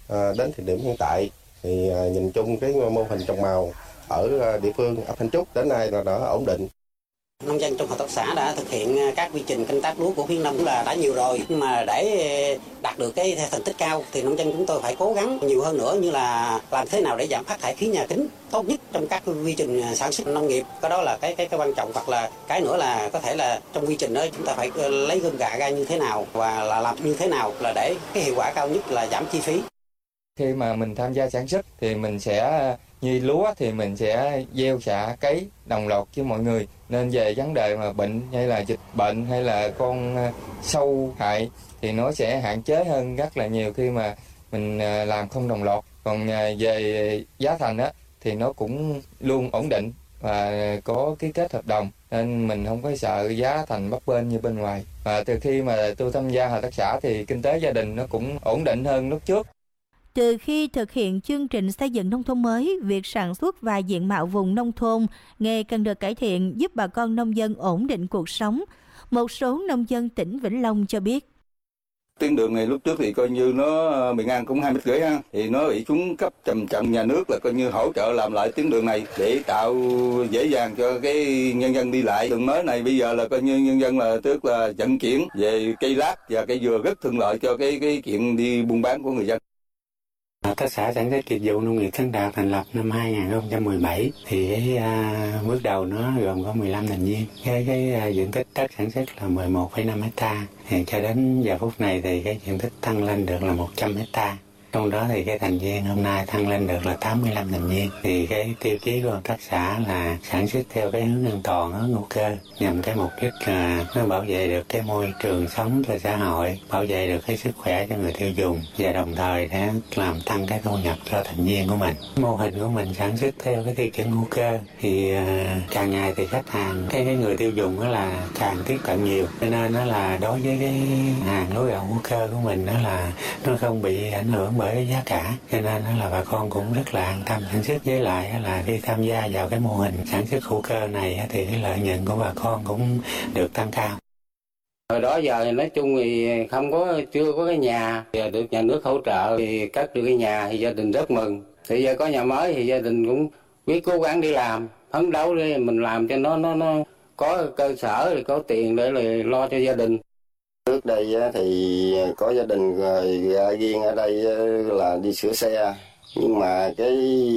Đến thời điểm hiện tại thì nhìn chung cái mô hình trồng màu ở địa phương ấp Thanh Trúc đến nay là đã ổn định. Nông dân trong hợp tác xã đã thực hiện các quy trình canh tác lúa của khuyến nông là đã nhiều rồi, nhưng mà để đạt được cái thành tích cao thì nông dân chúng tôi phải cố gắng nhiều hơn nữa, như là làm thế nào để giảm phát thải khí nhà kính tốt nhất trong các quy trình sản xuất nông nghiệp. Cái đó là cái quan trọng, hoặc là cái nữa là có thể là trong quy trình đó chúng ta phải lấy gom gạ ra như thế nào và là làm như thế nào là để cái hiệu quả cao nhất là giảm chi phí. Khi mà mình tham gia sản xuất thì mình sẽ như lúa thì mình sẽ gieo xạ cấy đồng loạt với mọi người, nên về vấn đề mà bệnh hay là dịch bệnh hay là con sâu hại thì nó sẽ hạn chế hơn rất là nhiều khi mà mình làm không đồng loạt. Còn về giá thành á thì nó cũng luôn ổn định và có ký kết hợp đồng, nên mình không có sợ giá thành bấp bênh như bên ngoài. Và từ khi mà tôi tham gia hợp tác xã thì kinh tế gia đình nó cũng ổn định hơn lúc trước. Từ khi thực hiện chương trình xây dựng nông thôn mới, việc sản xuất và diện mạo vùng nông thôn ngày càng được cải thiện, giúp bà con nông dân ổn định cuộc sống. Một số nông dân tỉnh Vĩnh Long cho biết. Tuyến đường này lúc trước thì coi như nó bề ngang cũng 2,5 mét ha, thì nó bị xuống cấp trầm trọng, nhà nước là coi như hỗ trợ làm lại tuyến đường này để tạo dễ dàng cho cái nhân dân đi lại. Đường mới này bây giờ là coi như nhân dân là tức là vận chuyển về cây lát và cây dừa rất thuận lợi cho cái chuyện đi buôn bán của người dân. Hợp tác xã sản xuất dịch vụ nông nghiệp Thắng Đạt thành lập năm 2017 thì cái bước đầu nó gồm có 15 thành viên. Cái diện tích đất sản xuất là 11,5 hectare. Thì cho đến giờ phút này thì cái diện tích tăng lên được là 100 hectare. Trong đó thì cái thành viên hôm nay tăng lên được là 85 thành viên. Thì cái tiêu chí của hợp tác xã là sản xuất theo cái hướng an toàn, hướng hữu cơ, nhằm cái mục đích là nó bảo vệ được cái môi trường sống cho xã hội, bảo vệ được cái sức khỏe cho người tiêu dùng và đồng thời để làm tăng cái thu nhập cho thành viên của mình. Mô hình của mình sản xuất theo cái tiêu chuẩn hữu cơ thì càng ngày thì khách hàng, cái người tiêu dùng đó là càng tiếp cận nhiều, cho nên nó là đối với cái hàng lúa gạo hữu cơ của mình đó là nó không bị ảnh hưởng bởi cái giá cả, cho nên là bà con cũng rất là an tâm sản xuất. Với lại là khi tham gia vào cái mô hình sản xuất hữu cơ này thì cái lợi nhuận của bà con cũng được tăng cao. Hồi đó giờ thì nói chung thì chưa có cái nhà, giờ được nhà nước hỗ trợ thì cất được cái nhà thì gia đình rất mừng. Thì giờ có nhà mới thì gia đình cũng biết cố gắng đi làm, phấn đấu để mình làm cho nó có cơ sở thì có tiền để lo cho gia đình. Trước đây thì có gia đình riêng ở đây là đi sửa xe, nhưng mà cái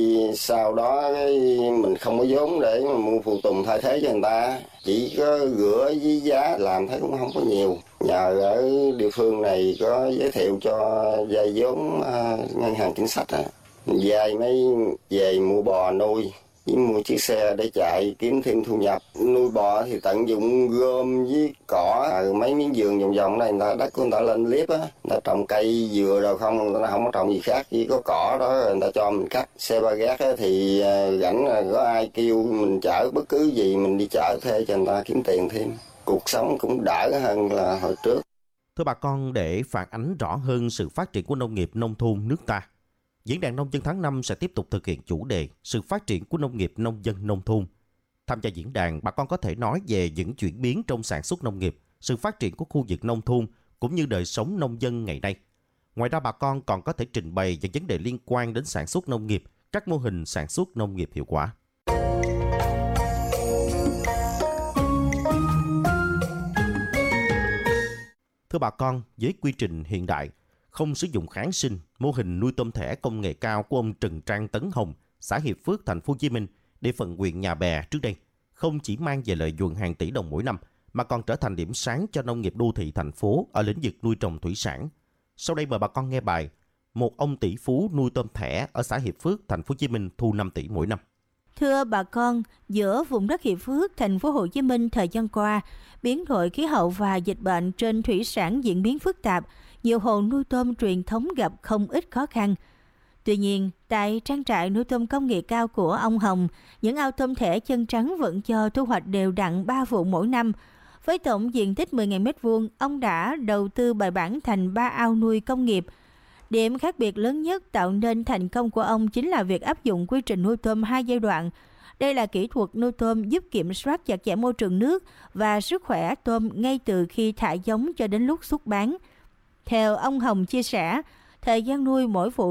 sau đó mình không có vốn để mà mua phụ tùng thay thế cho người ta, chỉ có rửa với giá làm thấy cũng không có nhiều. Nhờ ở địa phương này có giới thiệu cho vay vốn ngân hàng chính sách á, mình vay mới về mua bò nuôi, với mua chiếc xe để chạy kiếm thêm thu nhập. Nuôi bò thì tận dụng gom với cỏ, mấy miếng vườn vòng vòng này người ta đất của người ta lên liếp á, người ta trồng cây dừa đâu không, người ta không có trồng gì khác, chỉ có cỏ đó rồi người ta cho mình cắt. Xe ba gác thì rảnh có ai kêu mình chở bất cứ gì mình đi chở thuê cho người ta kiếm tiền thêm. Cuộc sống cũng đỡ hơn là hồi trước. Thưa bà con, để phản ánh rõ hơn sự phát triển của nông nghiệp nông thôn nước ta, Diễn đàn Nông dân tháng 5 sẽ tiếp tục thực hiện chủ đề sự phát triển của nông nghiệp nông dân nông thôn. Tham gia diễn đàn, bà con có thể nói về những chuyển biến trong sản xuất nông nghiệp, sự phát triển của khu vực nông thôn cũng như đời sống nông dân ngày nay. Ngoài ra, bà con còn có thể trình bày những vấn đề liên quan đến sản xuất nông nghiệp, các mô hình sản xuất nông nghiệp hiệu quả. Thưa bà con, với quy trình hiện đại, không sử dụng kháng sinh, mô hình nuôi tôm thẻ công nghệ cao của ông Trần Trang Tấn Hồng, xã Hiệp Phước, thành phố Hồ Chí Minh, địa phận huyện Nhà Bè trước đây, không chỉ mang về lợi nhuận hàng tỷ đồng mỗi năm, mà còn trở thành điểm sáng cho nông nghiệp đô thị thành phố ở lĩnh vực nuôi trồng thủy sản. Sau đây mời bà con nghe bài Một ông tỷ phú nuôi tôm thẻ ở xã Hiệp Phước, thành phố Hồ Chí Minh thu 5 tỷ mỗi năm. Thưa bà con, giữa vùng đất Hiệp Phước, thành phố Hồ Chí Minh thời gian qua, biến đổi khí hậu và dịch bệnh trên thủy sản diễn biến phức tạp, nhiều hộ nuôi tôm truyền thống gặp không ít khó khăn. Tuy nhiên, tại trang trại nuôi tôm công nghệ cao của ông Hồng, những ao tôm thẻ chân trắng vẫn cho thu hoạch đều đặn 3 vụ mỗi năm. Với tổng diện tích 10.000 m2, ông đã đầu tư bài bản thành 3 ao nuôi công nghiệp. Điểm khác biệt lớn nhất tạo nên thành công của ông chính là việc áp dụng quy trình nuôi tôm 2 giai đoạn. Đây là kỹ thuật nuôi tôm giúp kiểm soát chặt chẽ môi trường nước và sức khỏe tôm ngay từ khi thả giống cho đến lúc xuất bán. Theo ông Hồng chia sẻ, thời gian nuôi mỗi vụ